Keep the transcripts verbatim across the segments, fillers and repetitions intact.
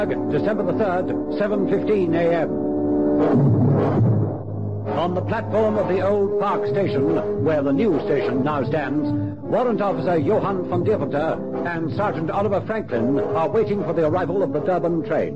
December the third, seven fifteen a m On the platform of the old Park Station, where the new station now stands, Warrant Officer Johann van Deventer and Sergeant Oliver Franklin are waiting for the arrival of the Durban train.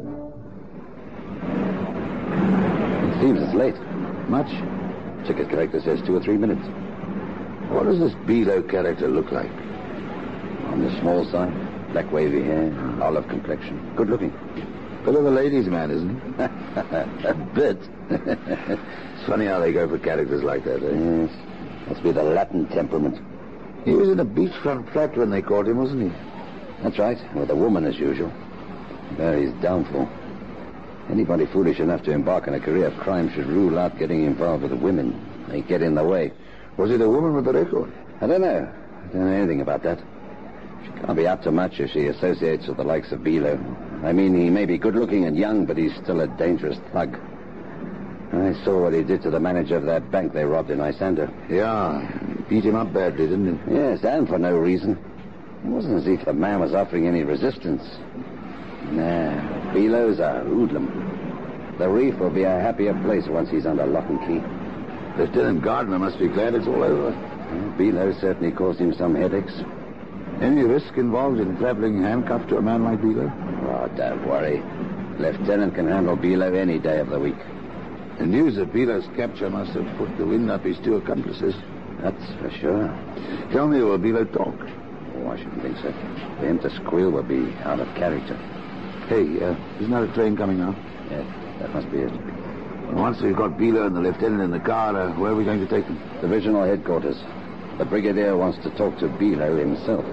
It seems it's late. Much? Ticket collector says two or three minutes. What does this Below character look like? On the small side, black wavy hair, olive complexion. Good looking. Bit of a ladies' man, isn't he? A bit. It's funny how they go for characters like that, eh? Yes. Must be the Latin temperament. He was in a beachfront flat when they caught him, wasn't he? That's right, with a woman as usual. There his downfall. Anybody foolish enough to embark on a career of crime should rule out getting involved with the women. They get in the way. Was it a woman with a record? I don't know. I don't know anything about that. She can't be up to much if she associates with the likes of Below. I mean, he may be good-looking and young, but he's still a dangerous thug. I saw what he did to the manager of that bank they robbed in Isando. Yeah, he beat him up badly, didn't he? Yes, and for no reason. It wasn't as if the man was offering any resistance. Nah, Below's a hoodlum. The reef will be a happier place once he's under lock and key. Lieutenant Gardner must be glad it's all over. Well, Below certainly caused him some headaches. Any risk involved in traveling handcuffed to a man like Below? Oh, don't worry. Lieutenant can handle Below any day of the week. The news of Below's capture must have put the wind up his two accomplices. That's for sure. Tell me, will Below talk? Oh, I shouldn't think so. For him to squeal would be out of character. Hey, uh, isn't that a train coming now? Yes, that must be it. Once we've got Below and the lieutenant in the car, uh, where are we going to take them? Divisional headquarters. The brigadier wants to talk to Below himself.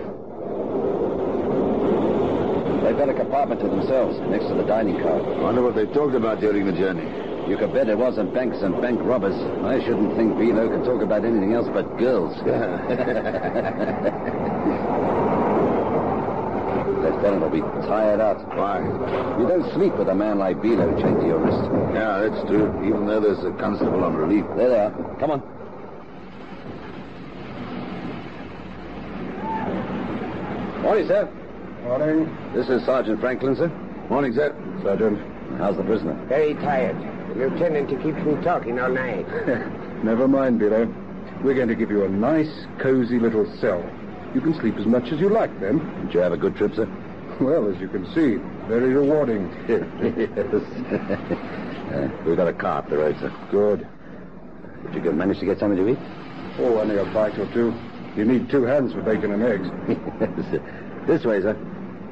They've got a compartment to themselves next to the dining car. I wonder what they talked about during the journey. You could bet it wasn't banks and bank robbers. I shouldn't think Below can talk about anything else but girls. Lieutenant will be tired out. Why? You don't sleep with a man like Below chained to your wrist. Yeah, that's true. Even though there's a constable on relief. There they are. Come on. Morning, sir. Morning. This is Sergeant Franklin, sir. Morning, sir. Sergeant. How's the prisoner? Very tired. The lieutenant keeps me talking all night. Never mind, Below. We're going to give you a nice, cozy little cell. You can sleep as much as you like, then. Did you have a good trip, sir? Well, as you can see, very rewarding. Yes. uh, we've got a car up the road, sir. Good. Did you go- manage to get something to eat? Oh, only a bite or two. You need two hands for bacon and eggs. This way, sir.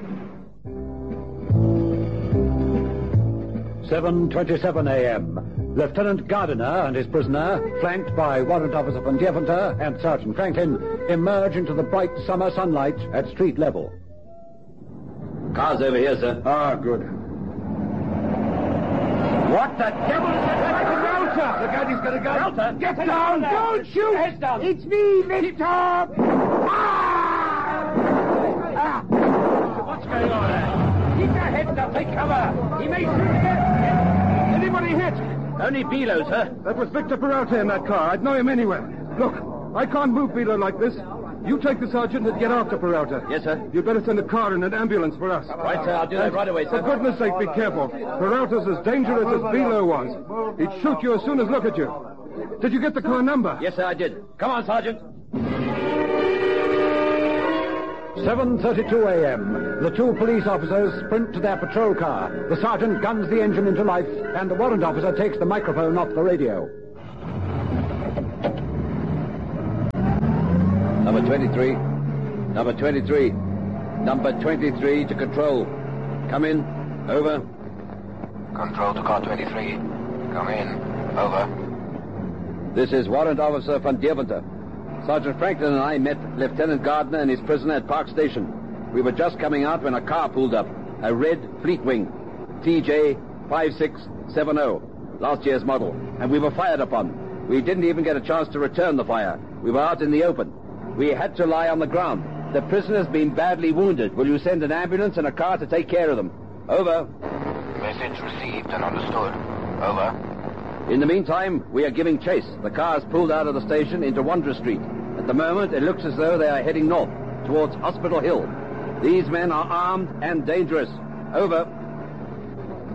seven twenty-seven a m Lieutenant Gardiner and his prisoner, flanked by Warrant Officer van Deventer and Sergeant Franklin, emerge into the bright summer sunlight at street level. Car's over here, sir. Ah, good. What the devil is that? Rauter! Look out, he's got a gun. Rauter! Get down! Don't shoot! Head down! It's me, Victor! Ah! Ah! What's going on there? Keep your head down. Take cover. He may shoot again. Anybody hit? Only Below, sir. That was Victor Peralta in that car. I'd know him anywhere. Look, I can't move Below like this. You take the sergeant and get after Peralta. Yes, sir. You'd better send a car and an ambulance for us. Right, sir. I'll do that right away, sir. For goodness sake, be careful. Peralta's as dangerous as Below was. He'd shoot you as soon as look at you. Did you get the car number? Yes, sir, I did. Come on, Sergeant. seven thirty-two a m The two police officers sprint to their patrol car. The sergeant guns the engine into life, and the warrant officer takes the microphone off the radio. Number twenty-three. Number twenty-three. Number twenty-three to control. Come in. Over. Control to car twenty-three. Come in. Over. This is Warrant Officer van Deventer. Sergeant Franklin and I met Lieutenant Gardner and his prisoner at Park Station. We were just coming out when a car pulled up. A red Fleetwing. T J five six seven zero. Last year's model. And we were fired upon. We didn't even get a chance to return the fire. We were out in the open. We had to lie on the ground. The prisoner's been badly wounded. Will you send an ambulance and a car to take care of them? Over. Message received and understood. Over. In the meantime, we are giving chase. The car's pulled out of the station into Wanderer Street. At the moment, it looks as though they are heading north, towards Hospital Hill. These men are armed and dangerous. Over.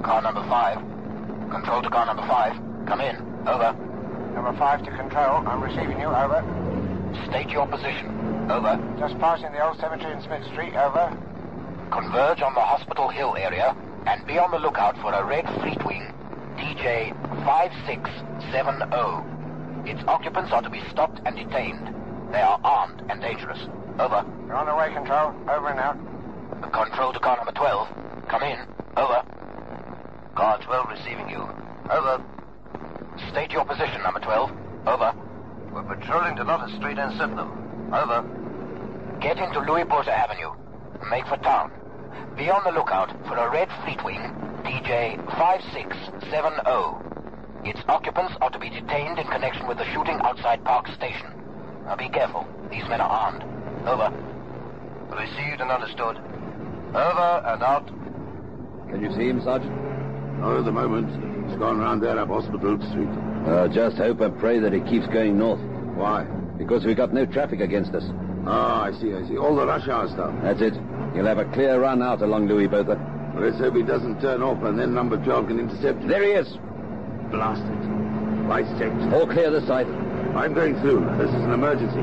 Car number five. Control to car number five. Come in. Over. Number five to control. I'm receiving you. Over. State your position. Over. Just passing the old cemetery in Smith Street. Over. Converge on the Hospital Hill area and be on the lookout for a red Fleetwing D J five six seven zero. Its occupants are to be stopped and detained. They are armed and dangerous. Over. You're on the way, control. Over and out. Control to car number twelve. Come in. Over. Car twelve receiving you. Over. State your position, number twelve. Over. We're patrolling to Lotus Street and Sydenham. Over. Get into Louis Porter Avenue. Make for town. Be on the lookout for a red Fleetwing D J five six seven zero. Its occupants are to be detained in connection with the shooting outside Park Station. Now be careful. These men are armed. Over. Received and understood. Over and out. Can you see him, Sergeant? Not at the moment. He's gone round there up Hospital Street. Uh, just hope and pray that he keeps going north. Why? Because we've got no traffic against us. Ah, I see, I see. All the rush hour stuff. That's it. He'll have a clear run out along Louis Botha. Well, let's hope he doesn't turn off and then number twelve can intercept him. There he is. Blast it. Lights checked. All clear this side. I'm going through. This is an emergency.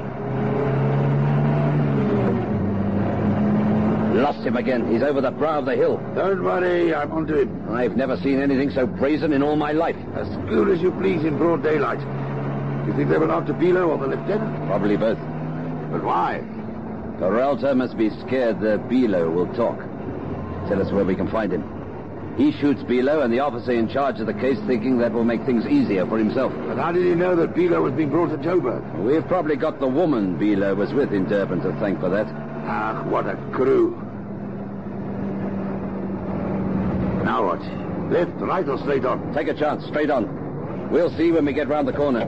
Lost him again. He's over the brow of the hill. Don't worry, I'm onto him. I've never seen anything so brazen in all my life. As cool as you please in broad daylight. You think they were after Bilo or the lieutenant? Probably both. But why? Peralta must be scared that Bilo will talk. Tell us where we can find him. He shoots Bilo and the officer in charge of the case thinking that will make things easier for himself. But how did he know that Bilo was being brought to Joburg? We've probably got the woman Bilo was with in Durban to thank for that. Ah, what a crew. Now what? Left, right, or straight on? Take a chance, straight on. We'll see when we get round the corner.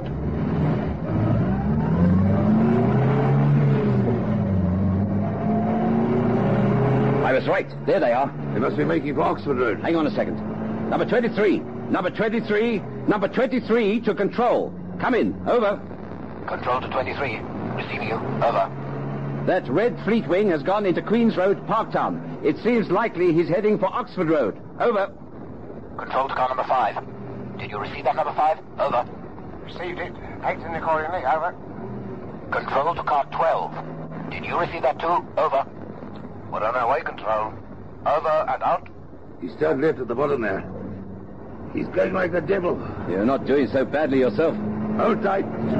I was right. There they are. They must be making for Oxford Road. Hang on a second. Number twenty-three. Number twenty-three. Number twenty-three to control. Come in. Over. Control to twenty-three. Receiving you. Over. That red Fleetwing has gone into Queen's Road, Parktown. It seems likely he's heading for Oxford Road. Over. Control to car number five. Did you receive that, number five? Over. Received it. Acting accordingly. Over. Control to car twelve. Did you receive that too? Over. We're on our way, control. Over and out. He's turned left at the bottom there. He's going like the devil. You're not doing so badly yourself. Hold tight.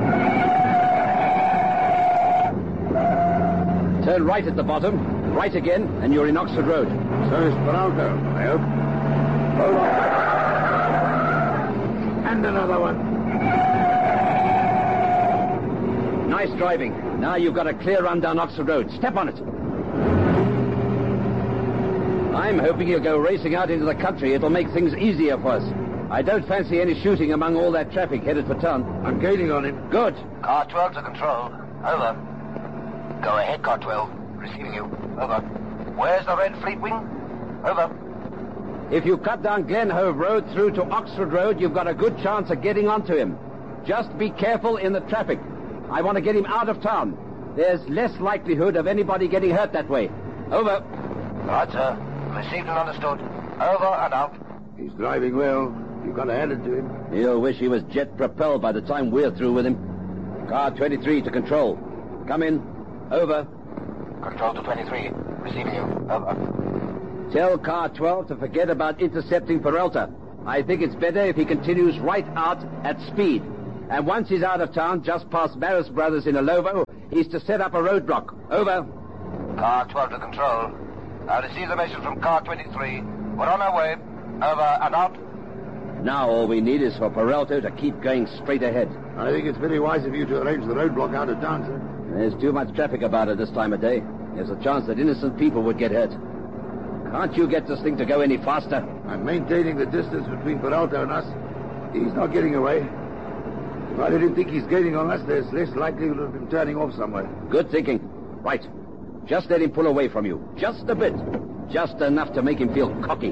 Turn right at the bottom, right again, and you're in Oxford Road. So is Peralta, I hope. Hold on. And another one. Nice driving. Now you've got a clear run down Oxford Road. Step on it. I'm hoping you'll go racing out into the country. It'll make things easier for us. I don't fancy any shooting among all that traffic headed for town. I'm gaining on him. Good. Car twelve to control. Over. Go ahead, car twelve. Receiving you. Over. Where's the red Fleetwing? Over. If you cut down Glenhove Road through to Oxford Road, you've got a good chance of getting onto him. Just be careful in the traffic. I want to get him out of town. There's less likelihood of anybody getting hurt that way. Over. Right, sir. Received and understood. Over and out. He's driving well. You've got to hand it to him. He'll wish he was jet propelled by the time we're through with him. Car twenty-three to control. Come in. Over. Control to twenty-three. Receiving you. Over. Tell car twelve to forget about intercepting Peralta. I think it's better if he continues right out at speed. And once he's out of town, just past Barris Brothers in Alovo, he's to set up a roadblock. Over. Car twelve to control. I received the message from car twenty-three. We're on our way. Over and out. Now all we need is for Peralta to keep going straight ahead. I think it's very wise of you to arrange the roadblock out of town, sir. There's too much traffic about it this time of day. There's a chance that innocent people would get hurt. Can't you get this thing to go any faster? I'm maintaining the distance between Peralta and us. He's not getting away. If I didn't think he's gaining on us, there's less likelihood of him turning off somewhere. Good thinking. Right. Just let him pull away from you. Just a bit. Just enough to make him feel cocky.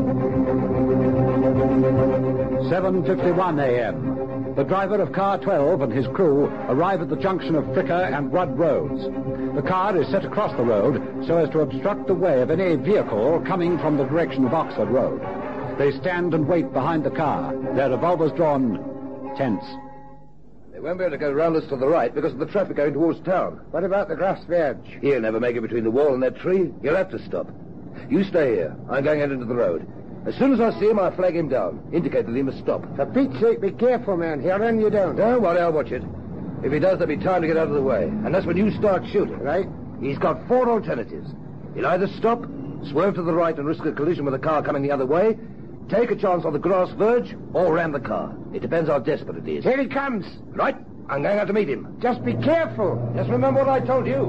seven fifty-one a.m. The driver of car twelve and his crew arrive at the junction of Fricker and Rudd Roads. The car is set across the road so as to obstruct the way of any vehicle coming from the direction of Oxford Road. They stand and wait behind the car, their revolvers drawn, tense. They won't be able to go round us to the right because of the traffic going towards town. What about the grass verge? He'll never make it between the wall and that tree. He'll have to stop. You stay here. I'm going out into the road. As soon as I see him, I'll flag him down. Indicate that he must stop. For Pete's sake, be careful, man. He'll run you down. Don't worry, I'll watch it. If he does, there'll be time to get out of the way. And that's when you start shooting. Right? He's got four alternatives. He'll either stop, swerve to the right and risk a collision with a car coming the other way, take a chance on the grass verge, or ram the car. It depends how desperate it is. Here he comes. Right. I'm going out to meet him. Just be careful. Just remember what I told you.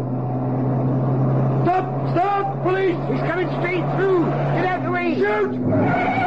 Stop! Stop! Police! He's coming straight through. Get out of the way. Shoot!